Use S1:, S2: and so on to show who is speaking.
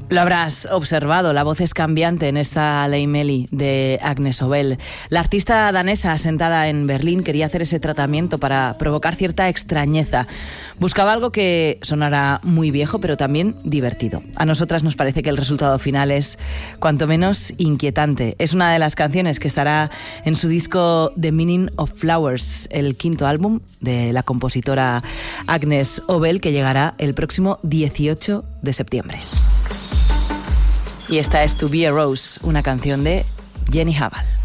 S1: Lo habrás observado, la voz es cambiante en esta Lei Meli de Agnes Obel. La artista danesa asentada en Berlín quería hacer ese tratamiento para provocar cierta extrañeza. Buscaba algo que sonara muy viejo, pero también divertido. A nosotras nos parece que el resultado final es cuanto menos inquietante. Es una de las canciones que estará en su disco The Meaning of Flowers, el quinto álbum de la compositora Agnes Obel, que llegará el próximo 18 de septiembre. Y esta es To Be a Rose, una canción de Jenny Haval.